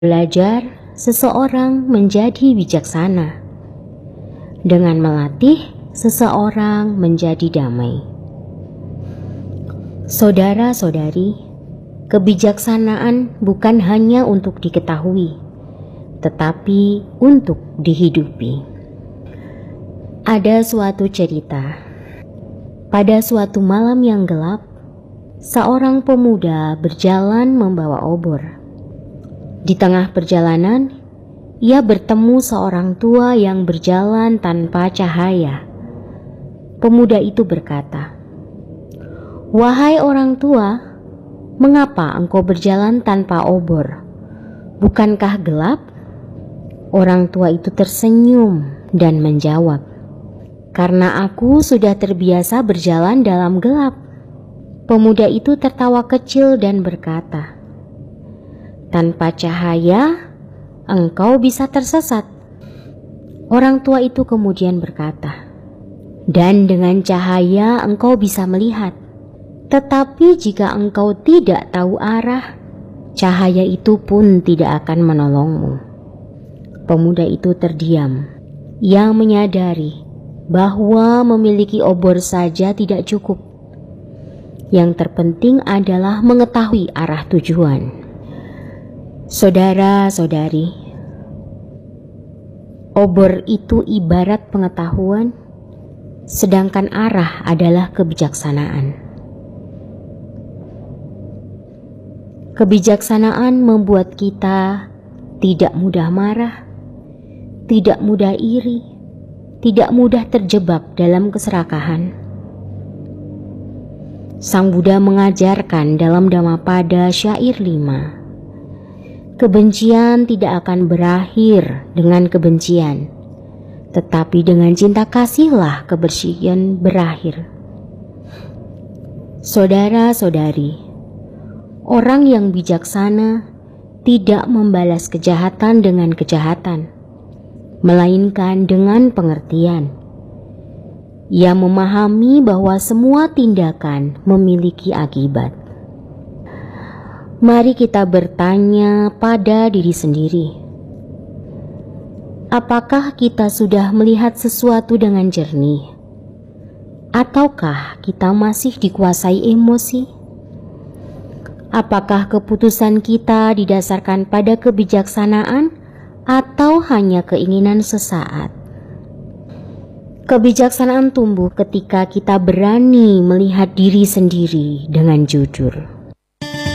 Belajar, seseorang menjadi bijaksana. Dengan melatih, seseorang menjadi damai. Saudara-saudari, kebijaksanaan bukan hanya untuk diketahui, tetapi untuk dihidupi. Ada suatu cerita. Pada suatu malam yang gelap, seorang pemuda berjalan membawa obor. Di tengah perjalanan, ia bertemu seorang tua yang berjalan tanpa cahaya. Pemuda itu berkata, "Wahai orang tua, mengapa engkau berjalan tanpa obor? Bukankah gelap?" Orang tua itu tersenyum dan menjawab, "Karena aku sudah terbiasa berjalan dalam gelap." Pemuda itu tertawa kecil dan berkata, "Tanpa cahaya, engkau bisa tersesat." Orang tua itu kemudian berkata, "Dan dengan cahaya engkau bisa melihat. Tetapi jika engkau tidak tahu arah, cahaya itu pun tidak akan menolongmu." Pemuda itu terdiam. Ia menyadari bahwa memiliki obor saja tidak cukup. Yang terpenting adalah mengetahui arah tujuan. Saudara-saudari, obor itu ibarat pengetahuan, sedangkan arah adalah kebijaksanaan. Kebijaksanaan membuat kita tidak mudah marah, tidak mudah iri, tidak mudah terjebak dalam keserakahan. Sang Buddha mengajarkan dalam Dhammapada syair 5, kebencian tidak akan berakhir dengan kebencian, tetapi dengan cinta kasihlah kebersihan berakhir. Saudara-saudari, orang yang bijaksana tidak membalas kejahatan dengan kejahatan, melainkan dengan pengertian. Ia memahami bahwa semua tindakan memiliki akibat. Mari kita bertanya pada diri sendiri, apakah kita sudah melihat sesuatu dengan jernih? Ataukah kita masih dikuasai emosi? Apakah keputusan kita didasarkan pada kebijaksanaan atau hanya keinginan sesaat? Kebijaksanaan tumbuh ketika kita berani melihat diri sendiri dengan jujur.